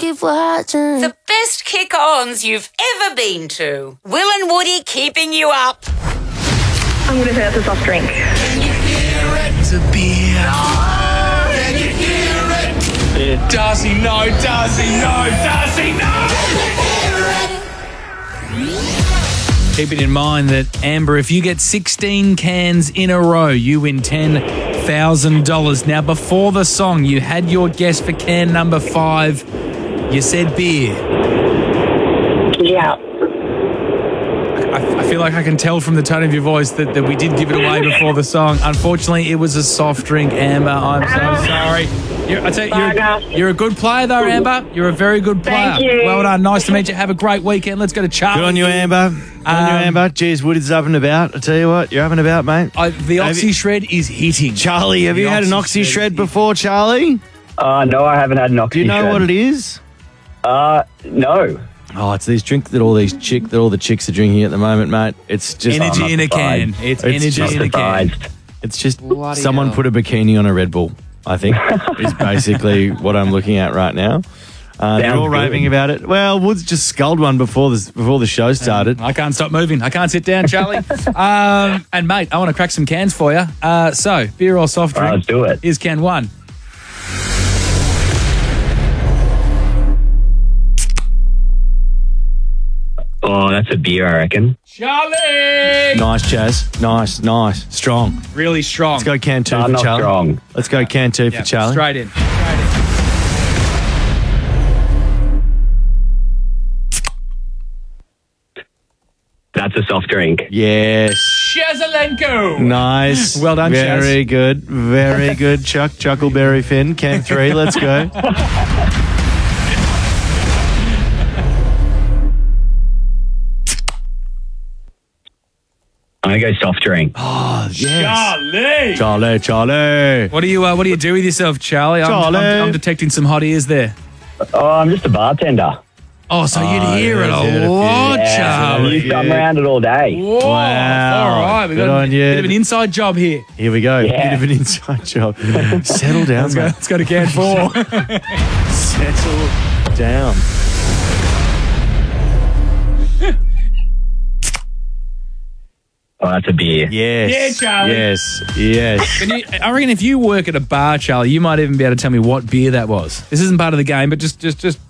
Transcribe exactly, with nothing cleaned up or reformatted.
keep watching. The best kick-ons you've ever been to. Will and Woody keeping you up. I'm going to say that's a soft drink. It's a beer. Can you hear it? Darcy, no. Darcy, no. Darcy, no. Keep it in mind that, Amber, if you get sixteen cans in a row, you win ten thousand dollars. Now, before the song, you had your guess for can number five. You said beer. Yeah. I, I feel like I can tell from the tone of your voice that, that we did give it away before the song. Unfortunately, it was a soft drink, Amber. I'm so sorry. You're, I tell you, you're, you're a good player, though, Amber. You're a very good player. Thank you. Well done. Nice to meet you. Have a great weekend. Let's go to Charlie. Good on you, Amber. Good on you, Um, Amber. Jeez, Woody's up and about. I tell you what, you're up and about, mate. I, the Have Oxy you- Shred is hitting. Charlie, have The you had an Oxy Oxy Shred Shred is- before, Charlie? Uh, no, I haven't had an Oxy Do you know Shred. what it is? Uh, no. Oh, it's these drink that all these chick that all the chicks are drinking at the moment, mate. It's just Energy I'm in a not can. surprised. It's, It's energy just in a can. surprised. it's just Bloody someone hell. put a bikini on a Red Bull. I think is basically what I'm looking at right now. Uh, they're Sounds all good. raving about it. Well, Woods just sculled one before the before the show started. I can't stop moving. I can't sit down, Charlie. um, and, mate, I want to crack some cans for you. Uh, so, beer or soft All right, drink? let's do it. Here's can one. Oh, that's a beer, I reckon. Charlie! Nice, Chaz. Nice, nice, strong. Really strong. Let's go can two No, for not Charlie. strong. Let's go can two Yeah, for Charlie. Straight in. Straight in. That's a soft drink. Yes. Shazalenko! Nice. Well done, Chaz. Very good. Very good, Chuck. Chuckleberry Finn. Can three. Let's go. I'm going to go soft drink. Oh, yes. Charlie! Charlie, Charlie. What do you uh, What do you do with yourself, Charlie? I'm, Charlie. I'm, I'm detecting some hot ears there. Oh, I'm just a bartender. Oh, so you'd Oh, hear it yeah, a heard a few. lot, Yeah, Charlie. you come around it all day. Whoa. Wow. All right, we've Good got a on you. bit of an inside job here. Here we go. Yeah. Bit of an inside job. Settle down, Let's go, mate. let's go to can four. Settle down. Oh, that's a beer. Yes. Yeah, Charlie. Yes. Yes. Can you, I reckon if you work at a bar, Charlie, you might even be able to tell me what beer that was. This isn't part of the game, but just just just